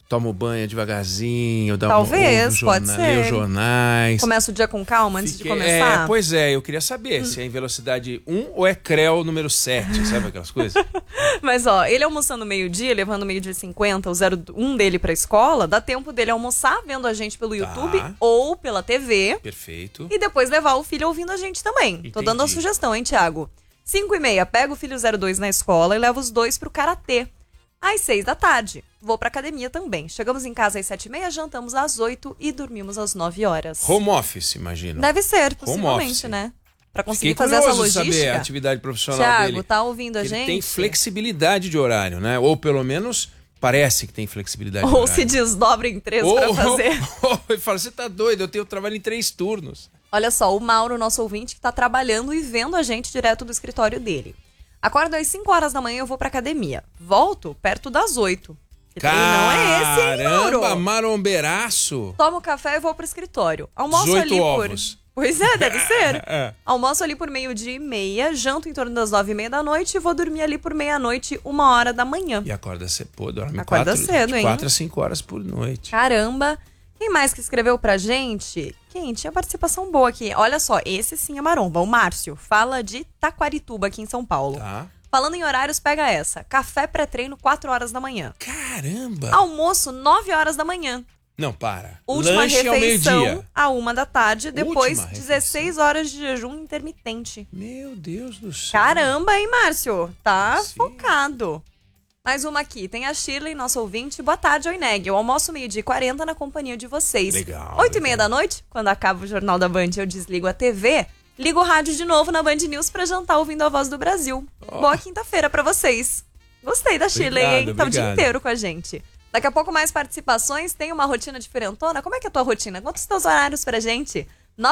tomo banho devagarzinho, Talvez, pode ser. Leio jornais. Começa o dia com calma antes de começar? Pois é, eu queria saber se é em velocidade 1 ou é Creu número 7, sabe aquelas coisas? Mas ó, ele almoçando meio-dia, levando meio-dia 50, o 01 dele pra escola, dá tempo dele almoçar vendo a gente pelo YouTube ou pela TV. Perfeito. E depois levar o filho ouvindo a gente também. Entendi. Tô dando a sugestão, hein, Thiago? 5h30, pega o filho 02 na escola e leva os dois pro karatê. Às 6 da tarde, vou pra academia também. Chegamos em casa às 7h30, jantamos às 8 e dormimos às 9 horas. Home office, imagino. Deve ser, possivelmente, né? Pra conseguir Fiquei fazer essa curioso logística. saber a atividade profissional Thiago, dele. tá ouvindo a gente? Ele tem flexibilidade de horário, né? Ou pelo menos parece que tem flexibilidade de Ou horário. se desdobra em 3 pra fazer. Ele fala, você tá doido, eu tenho trabalho em 3 turnos. Olha só, o Mauro, nosso ouvinte, que tá trabalhando e vendo a gente direto do escritório dele. Acordo às 5 horas da manhã e eu vou pra academia. Volto perto das 8. Caramba, não é esse, hein, Mauro? marombeiraço. Tomo café e vou pro escritório. Almoço 18 ali ovos. Pois é, deve ser. Almoço ali por 12:30, janto em torno das 9h30 da noite e vou dormir ali por meia-noite, 1h da manhã. E acorda cedo. Pô, dorme Acorda cedo, hein? 4 a 5 horas por noite. Caramba. Quem mais que escreveu pra gente? Quem? Tinha participação boa aqui. Olha só, esse sim é maromba. O Márcio fala de Taquarituba, aqui em São Paulo. Tá. Falando em horários, pega essa. Café pré-treino, 4 horas da manhã. Caramba. Almoço, 9 horas da manhã. Não, para. Última Lanche ao refeição, meio-dia. à 1 da tarde. Depois, Última 16 horas de jejum intermitente. Meu Deus do céu. Caramba, hein, Márcio? Tá Sim. focado. Mais uma aqui. Tem a Shirley, nosso ouvinte. Boa tarde, Oineg. Eu almoço 12h40 na companhia de vocês. Legal. 8h30 da noite, quando acaba o Jornal da Band eu desligo a TV, ligo o rádio de novo na Band News pra jantar ouvindo a Voz do Brasil. Boa quinta-feira pra vocês. Gostei da Shirley, hein? Tá o dia inteiro com a gente. Daqui a pouco mais participações. Tem uma rotina diferentona? Como é que é a tua rotina? Conta os teus horários pra gente.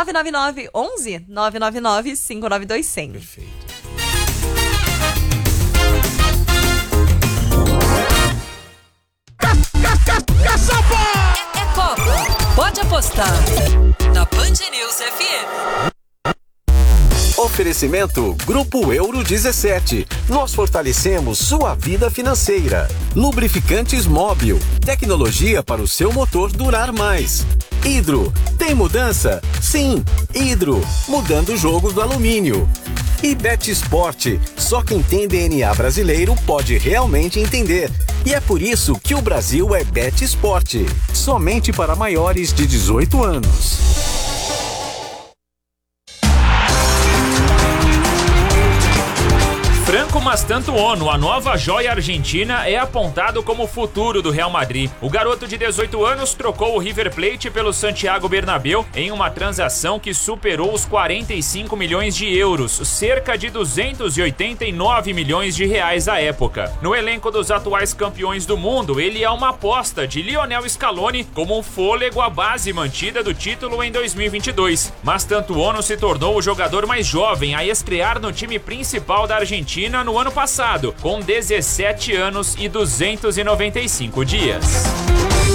999 11 999 592 100. Perfeito. É Copa. Pode apostar. Na Band News FM. Oferecimento Grupo Euro 17. Nós fortalecemos sua vida financeira. Lubrificantes Móbil. Tecnologia para o seu motor durar mais. Hidro. Tem mudança? Sim. Hidro. Mudando o jogo do alumínio. E Bet Sport. Só quem tem DNA brasileiro pode realmente entender. E é por isso que o Brasil é Bet Sport. Somente para maiores de 18 anos. Franco Mastantuono, a nova joia argentina, é apontado como o futuro do Real Madrid. O garoto de 18 anos trocou o River Plate pelo Santiago Bernabéu em uma transação que superou os 45 milhões de euros, cerca de 289 milhões de reais à época. No elenco dos atuais campeões do mundo, ele é uma aposta de Lionel Scaloni como um fôlego à base mantida do título em 2022. Mastantuono se tornou o jogador mais jovem a estrear no time principal da Argentina no ano passado, com 17 anos e 295 dias.